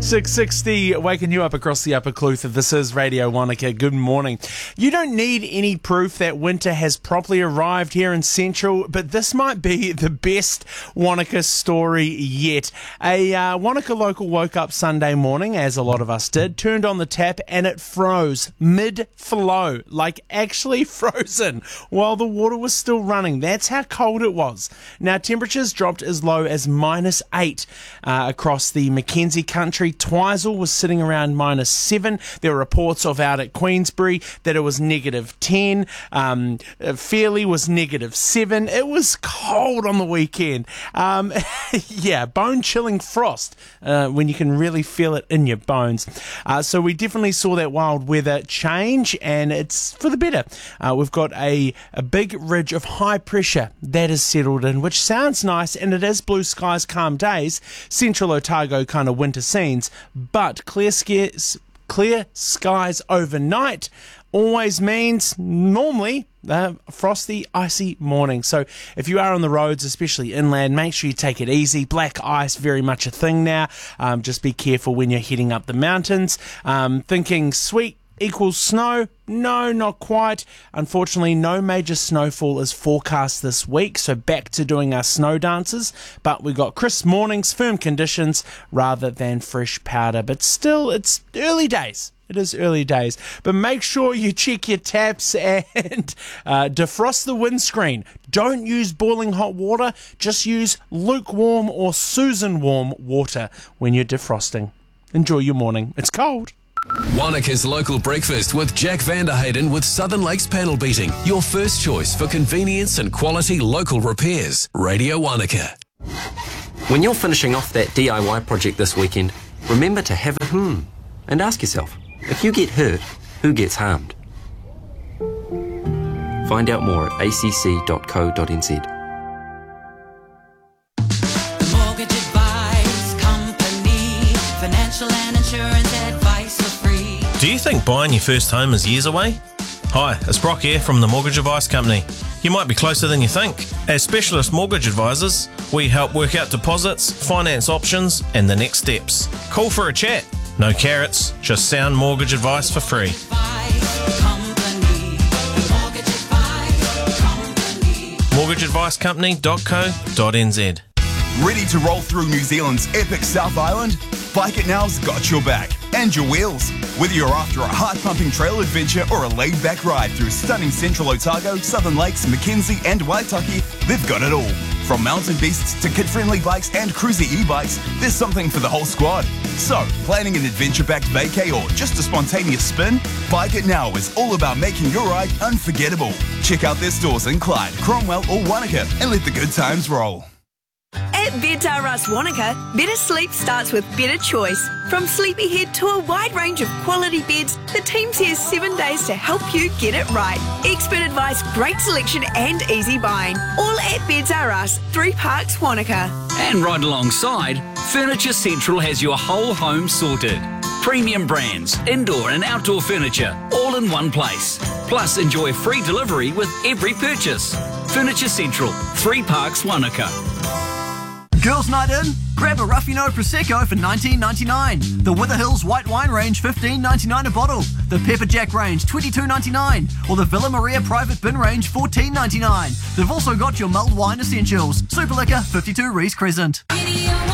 6:60, waking you up across the Upper Clutha. This is Radio Wanaka. Good morning. You don't need any proof that winter has properly arrived here in Central, but this might be the best Wanaka story yet. A Wanaka local woke up Sunday morning, as a lot of us did, turned on the tap and it froze mid-flow, like actually frozen, while the water was still running. That's how cold it was. Now, temperatures dropped as low as -8 across the Mackenzie country. Twizel was sitting around -7. There were reports of out at Queensbury that it was -10. Fairley was -7. It was cold on the weekend. Yeah, bone-chilling frost when you can really feel it in your bones. So we definitely saw that wild weather change, and it's for the better. We've got a big ridge of high pressure that is settled in, which sounds nice, and it is blue skies, calm days, Central Otago kind of winter scenes, but clear skies overnight always means normally frosty, icy morning. So if you are on the roads, especially inland, make sure you take it easy. Black ice, very much a thing now. Just be careful when you're heading up the mountains. Thinking sweet equals snow? No, not quite. Unfortunately, no major snowfall is forecast this week, so back to doing our snow dances. But we got crisp mornings, firm conditions, rather than fresh powder. But still, it's early days. It is early days. But make sure you check your taps and defrost the windscreen. Don't use boiling hot water. Just use lukewarm or Susan warm water when you're defrosting. Enjoy your morning. It's cold. Wanaka's local breakfast with Jack Vanderheyden with Southern Lakes Panel Beating. Your first choice for convenience and quality local repairs. Radio Wanaka. When you're finishing off that DIY project this weekend, remember to have a and ask yourself, if you get hurt, who gets harmed? Find out more at acc.co.nz. The Mortgage Advice Company, financial and insurance advice for free. Do you think buying your first home is years away? Hi, it's Brock here from the Mortgage Advice Company. You might be closer than you think. As specialist mortgage advisors, we help work out deposits, finance options, and the next steps. Call for a chat. No carrots, just sound mortgage advice for free. mortgageadvicecompany.co.nz. Ready to roll through New Zealand's epic South Island? Bike It Now's got your back and your wheels. Whether you're after a heart-pumping trail adventure or a laid-back ride through stunning Central Otago, Southern Lakes, Mackenzie and Waitaki, they've got it all. From mountain beasts to kid-friendly bikes and cruiser e-bikes, there's something for the whole squad. So, planning an adventure-packed vacay or just a spontaneous spin? Bike It Now is all about making your ride unforgettable. Check out their stores in Clyde, Cromwell or Wanaka and let the good times roll. At Beds R Us Wanaka, better sleep starts with better choice. From Sleepyhead to a wide range of quality beds, the team's here 7 days to help you get it right. Expert advice, great selection and easy buying. All at Beds R Us, 3 Parks, Wanaka. And right alongside, Furniture Central has your whole home sorted. Premium brands, indoor and outdoor furniture, all in one place. Plus, enjoy free delivery with every purchase. Furniture Central, 3 Parks, Wanaka. Girls' night in? Grab a Ruffino Prosecco for $19.99. The Wither Hills White Wine range $15.99 a bottle. The Pepper Jack range $22.99. Or the Villa Maria Private Bin range $14.99. They've also got your mulled wine essentials. Super Liquor 52 Rees Crescent.